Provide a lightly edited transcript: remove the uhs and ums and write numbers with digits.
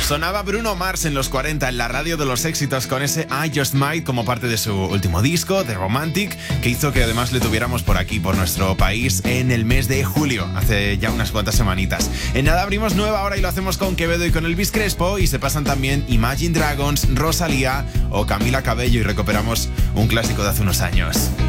Sonaba Bruno Mars en los 40 en la radio de los éxitos con ese I Just Might como parte de su último disco, The Romantic, que hizo que además le tuviéramos por aquí, por nuestro país, en el mes de julio, hace ya unas cuantas semanitas. En nada abrimos nueva hora y lo hacemos con Quevedo y con Elvis Crespo, y se pasan también Imagine Dragons, Rosalía o Camila Cabello, y recuperamos un clásico de hace unos años.